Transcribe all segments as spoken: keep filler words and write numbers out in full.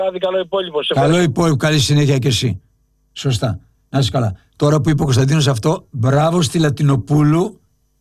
Καλό υπόλοιπο. Καλό υπόλοιπο, καλή συνέχεια και εσύ. Σωστά. Να είσαι καλά. Τώρα που είπε ο Κωνσταντίνος αυτό, μπράβο στη Λατινοπούλου.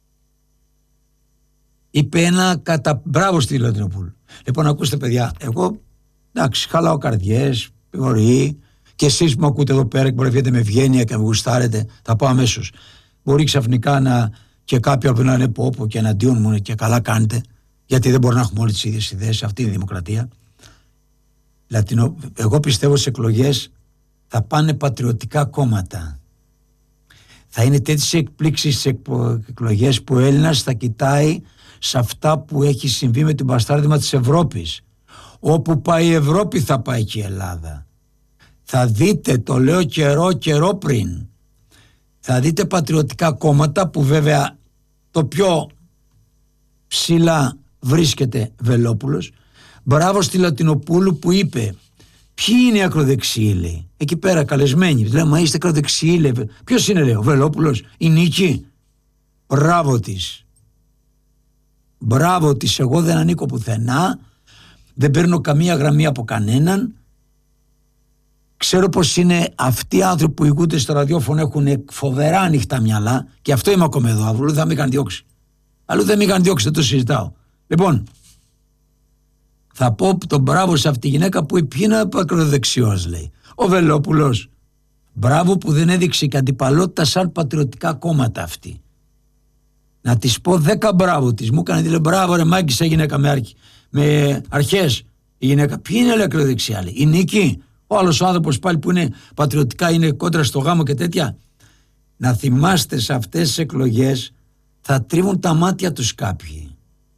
Είπε ένα κατα... Μπράβο στη Λατινοπούλου. Λοιπόν, ακούστε παιδιά, εγώ εντάξει, χαλάω καρδιές, μπορεί, και εσείς που με ακούτε εδώ πέρα και μπορεί να βγείτε με ευγένεια και να με γουστάρετε, θα πάω αμέσως. Μπορεί ξαφνικά να και κάποιοι από να είναι πόπο και εναντίον μου και καλά κάνετε, γιατί δεν μπορεί να έχουμε όλες τις ίδιες ιδέες, αυτή είναι η δημοκρατία. Λατινο... Εγώ πιστεύω στις εκλογές θα πάνε πατριωτικά κόμματα. Θα είναι τέτοιες εκπλήξεις στις εκλογές που ο Έλληνας θα κοιτάει σε αυτά που έχει συμβεί με την μπαστάρδημα της Ευρώπης. Όπου πάει η Ευρώπη θα πάει και η Ελλάδα. Θα δείτε, το λέω καιρό καιρό πριν, θα δείτε πατριωτικά κόμματα που βέβαια το πιο ψηλά βρίσκεται Βελόπουλος. Μπράβο στη Λατινοπούλου που είπε ποιοι είναι οι ακροδεξιοί, λέει. Εκεί πέρα καλεσμένοι. Λέει, μα είστε ακροδεξιοί, λέει. Ποιος είναι, λέει, ο Βελόπουλος, η Νίκη. Μπράβο της. Μπράβο της. Εγώ δεν ανήκω πουθενά. Δεν παίρνω καμία γραμμή από κανέναν. Ξέρω πως είναι αυτοί οι άνθρωποι που ηγούνται στο ραδιόφωνο έχουν φοβερά ανοιχτά μυαλά και αυτό είμαι ακόμα εδώ. Αλλού θα με είχαν διώξει. Αλλού δεν με είχαν διώξει, δεν το συζητάω. Λοιπόν, θα πω τον μπράβο σε αυτή τη γυναίκα που είναι ακροδεξιός, λέει. Ο Βελόπουλος. Μπράβο που δεν έδειξε και αντιπαλότητα σαν πατριωτικά κόμματα αυτή. Να της πω δέκα μπράβο της. Μου έκανε, λέει, μπράβο ρε μάγκησα γυναίκα με, αρχ... με αρχές. Η γυναίκα, ποιοι είναι, λέει, ακροδεξιά, λέει. Η Νίκη. Ο άλλος ο άνθρωπος πάλι που είναι πατριωτικά, είναι κόντρα στο γάμο και τέτοια. Να θυμάστε, σε αυτές τις εκλογές θα τρίβουν τα μάτια τους κάποιοι.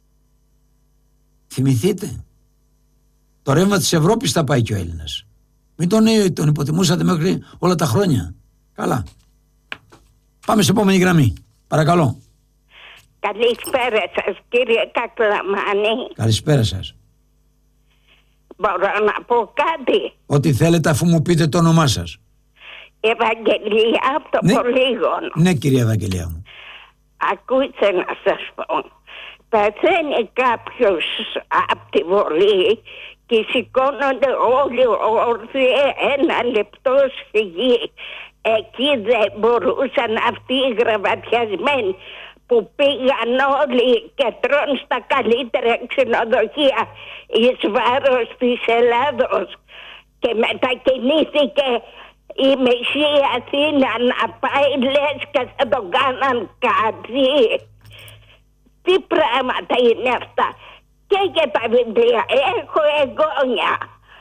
Θυμηθείτε. Το ρεύμα της Ευρώπης θα πάει και ο Έλληνας. Μην τον, τον υποτιμούσατε μέχρι όλα τα χρόνια. Καλά. Πάμε σε επόμενη γραμμή. Παρακαλώ. Καλησπέρα σας, κύριε Κακλαμάνη. Καλησπέρα σας. Μπορώ να πω κάτι? Ό,τι θέλετε, αφού μου πείτε το όνομά σας. Ευαγγελία από το Ναι. Πολύγωνο. Ναι, κυρία Ευαγγελία μου. Ακούστε να σας πω. Παθαίνει κάποιος από τη Βολή και σηκώνονται όλοι όρθιοι ένα λεπτό σφυγή. Εκεί δεν μπορούσαν αυτοί οι γραβατιασμένοι που πήγαν όλοι και τρώνε στα καλύτερα ξενοδοχεία εις βάρος της Ελλάδος και μετακινήθηκε η μισή Αθήνα να πάει, λες, και θα τον κάναν κάτι. Τι πράγματα είναι αυτά? Και για τα βιβλία έχω εγγόνια.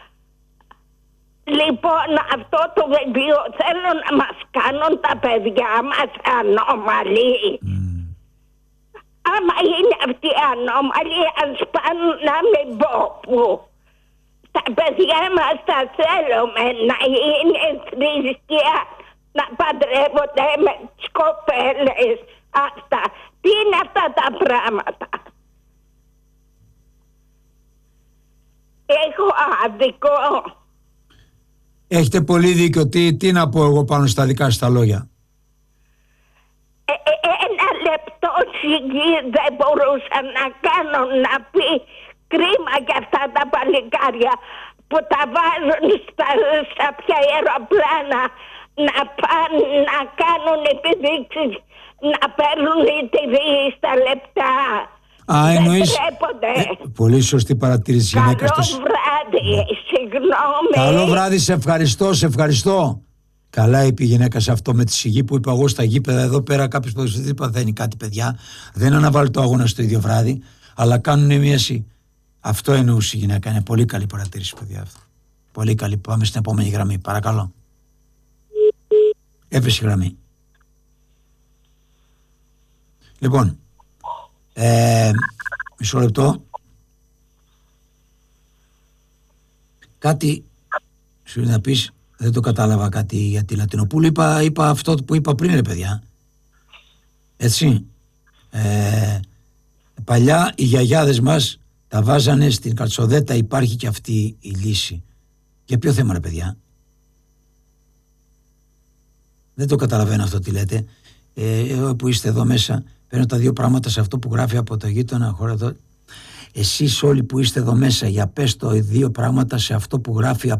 Λοιπόν, αυτό το βιβλίο θέλω να μας κάνουν τα παιδιά μας ανώμαλοι. Mm. Άμα είναι αυτοί ανώμαλοι, ας πάνε να μην πω που. Τα παιδιά μας τα θέλουμε να είναι θρησκεία, να παντρεύονται με τις κοπέλες. Αυτά. Τι είναι αυτά τα πράγματα? Έχω άδικο? Έχετε πολύ δίκιο. Τι, τι να πω εγώ πάνω στα δικά σας τα λόγια? Ε, ε, ένα λεπτό σιγή δεν μπορούσα να κάνω, να πει κρίμα για αυτά τα παλικάρια που τα βάζουν στα, στα πια αεροπλάνα να πάνε να κάνουν επιδείξεις, να παίρνουν τυρί στα λεπτά. Α, εννοείς... Ε, πολύ σωστή παρατήρηση. Καλό γυναίκα στο... βράδυ, συγγνώμη. Καλό βράδυ, σε ευχαριστώ, σε ευχαριστώ. Καλά είπε η γυναίκα σε αυτό με τη σιγή που είπα εγώ στα γήπεδα. Εδώ πέρα κάποιος ποδοσφαιριστής παθαίνει κάτι, παιδιά. Δεν αναβάλει το αγώνα στο ίδιο βράδυ, αλλά κάνουν μια σι. Αυτό εννοούσε η γυναίκα. Είναι πολύ καλή παρατήρηση, παιδιά, αυτό. Πολύ καλή. Πάμε στην επόμενη γραμμή, παρακαλώ. Έπεσε η γραμμή. Λοιπόν, ε, μισό λεπτό. Κάτι σου να πεις, δεν το κατάλαβα κάτι για τη Λατινοπούλου. Είπα, είπα αυτό που είπα πριν, ρε παιδιά. Έτσι. Ε, παλιά οι γιαγιάδες μας τα βάζανε στην καλτσοδέτα, υπάρχει και αυτή η λύση. Για ποιο θέμα, ρε παιδιά? Δεν το καταλαβαίνω αυτό τι λέτε. Ε, που είστε εδώ μέσα, παίρνω τα δύο πράγματα σε αυτό που γράφει από το γείτονα χώρα εδώ. Εσείς όλοι που είστε εδώ μέσα, για πες το δύο πράγματα σε αυτό που γράφει